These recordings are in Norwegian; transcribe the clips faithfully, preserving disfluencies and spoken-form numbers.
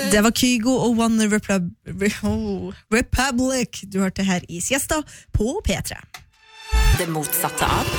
Det var Kygo og One Repub- oh, Republic. Du hørte her i Siesta på P tre. Det motsatte av.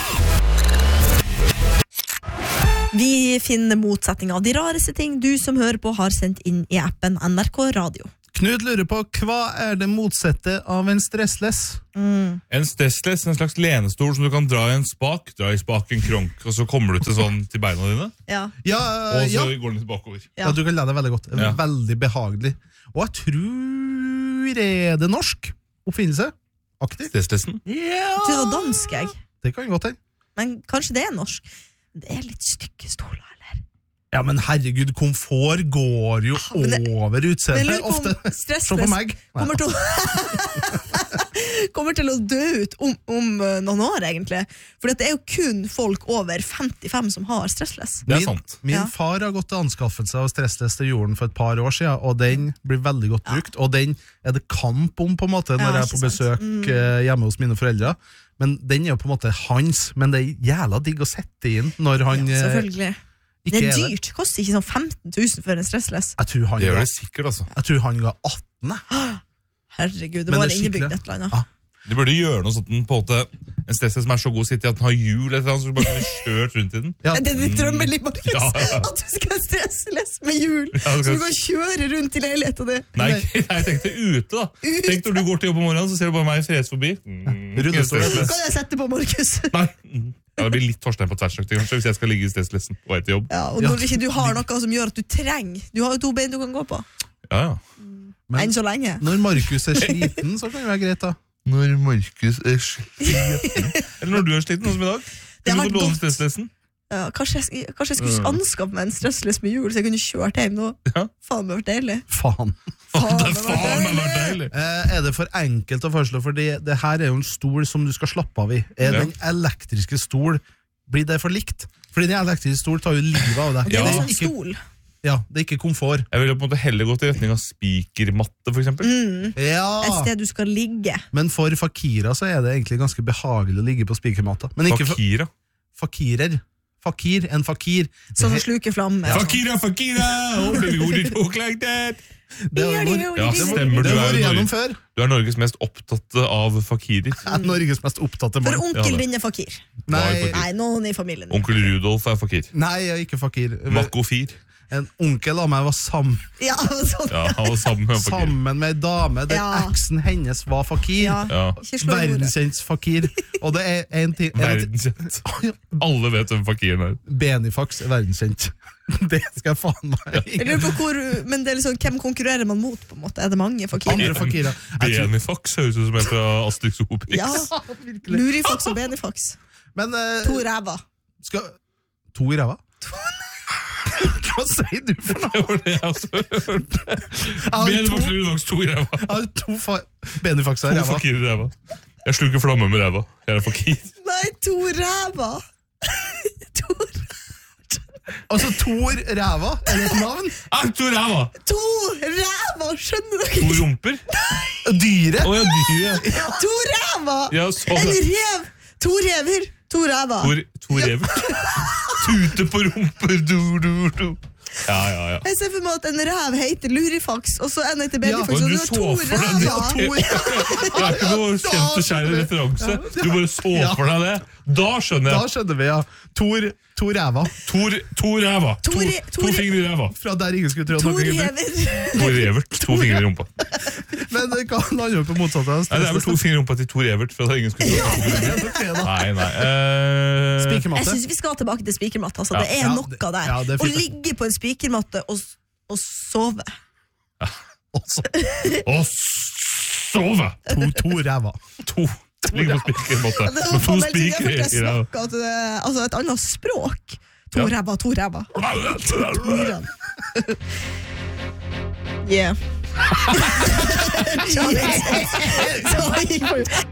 Vi finner motsetning av de rareste ting du som hører på har sendt inn i appen N R K Radio. Knut lurer på, hva er det motsatte av en stressless? Mm. En stressless, en slags lenestol som du kan dra i en spak, dra i spaken kronk, og så kommer du til sånn til beina dine, Ja. Ja, og så ja. går den litt bakover. Ja. ja, du kan lære deg veldig godt. Ja. Veldig behagelig. Og jeg tror er det norsk oppfinnelse? Aktiv? Stresslessen? Ja. Det var dansk, jeg. Det kan godt hende. Men kanskje det er norsk. Det er litt stykke stoler, eller? Ja, men herregud, komfort går jo Ja, men det- over Men jeg utseendet lurer på om ofte. stressless Se på meg. kommer til, å kommer til å dø ut om, om uh, noen år, egentlig. For det er jo kun folk over femtifem som har stressless. Det er Min, sant. min Ja. far har gått til anskaffelse av stressless til jorden for et par år siden, og den blir veldig godt brukt, og den er det kamp om på en måte når Ja, jeg er på ikke besøk sant. Mm. eh, hjemme hos mine foreldre. Men den er jo på en måte hans, men det er jævla digg å sette inn når han Ja, eh, selvfølgelig. ikke Det er er det. dyrt. Det koster ikke sånn femten tusen for en stressless. Jeg tror han, Det gjør ga, det sikkert, altså. jeg tror han ga atten. jeg. Herregud, det Men var det er innebygd skikkelig. et eller annet. Ja. De burde gjøre noe sånt på en måte, en stressless som er så god sitt i at den har hjul eller noe, så du bare kan kjørt rundt i den. Ja. Er det ditt drømmeliv, Markus? Ja, ja. At du skal ha stressless med hjul, Ja, så du skal- du kan kjøre rundt i leiligheten din? Nei, jeg tenkte ute da. Ute? Tenk når du går til jobb om morgenen, så ser du bare meg fres forbi. Mm, Rullestol. stressless. Kan jeg sette på, Markus? Nei. Mm. Ja, det blir litt Torstein på tversøkte, kanskje, hvis jeg skal ligge i stresslessen på vei til jobb. Ja, og når ikke du har noe som gjør at du trenger. Du har jo to bein du kan gå på. Ja, ja. Men Enn så lenge. når Markus er sliten, så kan det være greit da. Når Markus er sliten. Eller når du er sliten, sånn som i dag. Det har Kunne vært du få låne godt. stresslessen? Ja, kanskje, jeg, kanskje jeg skulle anskaffe meg en stressless med hjul, så jeg kunne kjørt hjem nå. Ja. Faen, det har vært deilig. Faen. Faen, Det er det har vært faen meg deilig. vært deilig. Eh, er det for enkelt å foreslå, fordi det her er jo en stol som du skal slappe av i. Er Ja. den elektriske stol, blir det for likt? Fordi den elektriske stol tar jo livet av deg. Det er Ja. jo Det, sånn er ikke, stol. ja, det er ikke komfort. Jeg ville på en måte heller gått i retning av spikermatte, for eksempel. Mm. Et Ja, sted du skal ligge. men for fakira så er det egentlig ganske behagelig å ligge på spikermatta. Men ikke for Fakira. fakirer. Fakir, en fakir. Sånn som sluker flamme. Fakira, fakira! Oh, baby, would it look like that? Det er vår, Ja, stemmer. det Du har er, vært jo gjennom Norge, før. du er Norges mest opptatte av fakirer. Jeg er Norges mest opptatte For mann. Ja, onkel det. din er fakir. Nei, Nei, noen i familien din. Onkel Rudolf er fakir. nei, jeg er ikke fakir. Makofir. En onkel av meg var sammen, Ja, sånn. Ja, han var sammen med en fakir. sammen med ei dame der Ja. eksen hennes var fakir. Ja. Ja. Ikke slå i bordet. Verdenskjent fakir. Og det er en ting en ting- Verdenskjent. Alle vet hvem fakiren er. Benifax er verdenskjent. Det skal jeg faen meg Jeg lurer på hvor, men det er liksom, hvem konkurrerer man mot, på en måte? Er det mange fakirer? Andre fakirer. Jeg tror- Benifax høres ut som en fra Asterix og Obelix. Ja, Lurifax og Benifax. Men eh, To ræva. skal To i ræva? Hva sier du for noe? Det var det jeg også hørte. Jeg har Benifax, to, Lurifax, to i ræva. jeg har to fa Benifaxer i To ræva. fakirer i ræva. Jeg sluker flamme med ræva. Jeg er fakir. Nei, to ræva. To, Altså Tor ræva, er det et navn? Ah, to ræva! to ræva, skjønner To dere? rumper? Dyret? Å ja, dyret. To ræva! Ja, så En det. rev! To rever, to ræva. To, to rever. Tute på rumper, du, du, du. Ja, ja, ja. Jeg ser for meg at en rev heter Lurifax, og så en heter Ja, Benifax, men og du du har så to for deg det. ræva. Det er ikke noe kjent og kjær referanse. Du bare så Ja. for deg det. Da skjønner Da jeg. skjønner vi, ja. Tor, to ræva. To, to ræva. To To, re- to to re- fingre i ræva. Fra der ingen skulle tro To noe. rever. To revert. To fingre i rumpa. Men hva handler jo på motsatt av Nei, det er vel to fingre i rumpa til to revert. For da ingen skulle tro. Nei, nei. Eh, Jeg Spikermatte. synes vi skal tilbake til spikermatte. Altså. Ja. Det er Ja, noe det- der. ja, det er Å fint. ligge på en spikermatte og, og sove. Også. Å sove! To, to ræva. To. Ligger på spikermåte. Det var Med to faen meg ikke spiker det i jeg ræva. snakket, at det er- altså et annet språk. To Ja. ræva, to ræva. Yeah.